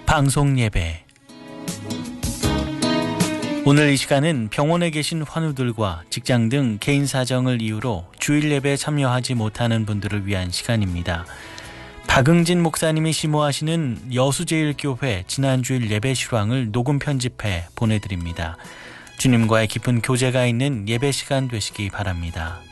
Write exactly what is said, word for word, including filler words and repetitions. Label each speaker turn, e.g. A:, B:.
A: 방송 예배. 오늘 이 시간은 병원에 계신 환우들과 직장 등 개인 사정을 이유로 주일 예배에 참여하지 못하는 분들을 위한 시간입니다. 박응진 목사님이 심호하시는 여수제일교회 지난주일 예배 실황을 녹음 편집해 보내드립니다. 주님과의 깊은 교제가 있는 예배 시간 되시기 바랍니다.